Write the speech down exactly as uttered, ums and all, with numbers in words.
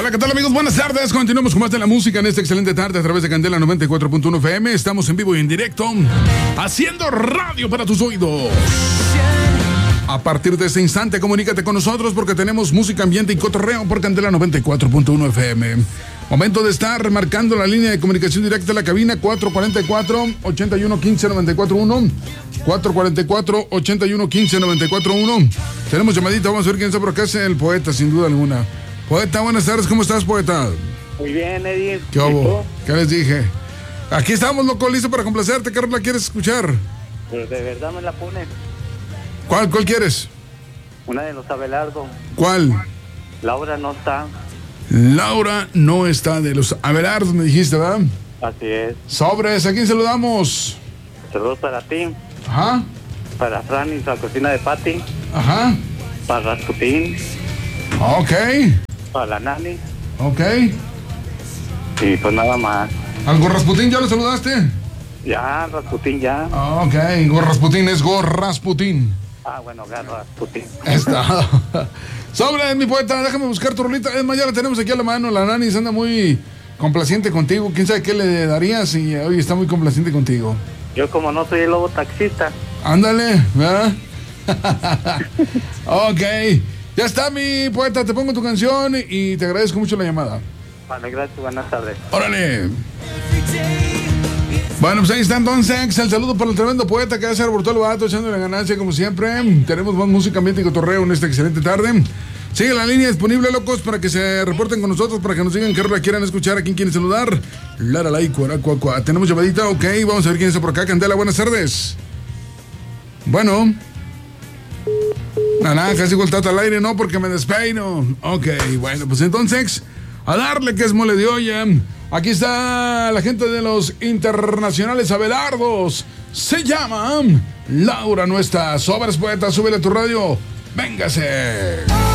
Hola, ¿qué tal, amigos? Buenas tardes. Continuamos con más de la música en esta excelente tarde a través de Candela noventa y cuatro punto uno F M. Estamos en vivo y en directo, haciendo radio para tus oídos. A partir de este instante, comunícate con nosotros porque tenemos música, ambiente y cotorreo por Candela noventa y cuatro punto uno F M. Momento de estar marcando la línea de comunicación directa a la cabina cuatro cuatro cuatro, ocho uno uno, uno cinco nueve cuatro uno. cuatro cuatro cuatro, ocho uno uno, uno cinco nueve cuatro uno. Tenemos llamadita, vamos a ver quién está por acá. Es el poeta, sin duda alguna. Poeta, buenas tardes, ¿cómo estás, poeta? Muy bien, Eddie. ¿Qué hubo? ¿Qué les dije? Aquí estamos, loco, listo para complacerte. ¿Qué rola quieres escuchar? Pero de verdad me la ponen. ¿Cuál, cuál quieres? Una de los Abelardo. ¿Cuál? Laura no está. Laura no está, de los Abelardo, me dijiste, ¿verdad? Así es. Sobres, ¿a quién saludamos? Saludos para ti. Ajá. Para Franny, la cocina de Pati. Ajá. Para Rasputín. Ok. Para la Nani. Ok. Y pues nada más. ¿Al Gorrasputín ya lo saludaste? Ya, Rasputín, ya. Ok, Gorrasputín es Gorrasputín. Ah, bueno, Rasputín. Está. Sobre, mi poeta, déjame buscar tu rolita. Es más, ya la tenemos aquí a la mano. La Nani anda muy complaciente contigo. ¿Quién sabe qué le darías? Y hoy está muy complaciente contigo. Yo como no soy el lobo taxista. Ándale, ¿verdad? Ok. Ya está, mi poeta. Te pongo tu canción y te agradezco mucho la llamada. Vale, gracias. Buenas tardes. ¡Órale! Bueno, pues ahí está entonces. El saludo para el tremendo poeta que hace por todo el vato, echándole ganancia como siempre. Tenemos más música, ambiente y cotorreo en esta excelente tarde. Sigue la línea disponible, locos, para que se reporten con nosotros, para que nos digan qué rola quieran escuchar, a quién quieren saludar. Lara, la, cuara, cua, cua. Tenemos llamadita, ok. Vamos a ver quién está por acá. Candela, buenas tardes. Bueno. Naranja, sigo el tata al aire, no, porque me despeino. Ok, bueno, pues entonces, a darle que es mole de olla. Aquí está la gente de los internacionales Abelardos. Se llama Laura no está. Sobres, poeta, súbele a tu radio. Véngase.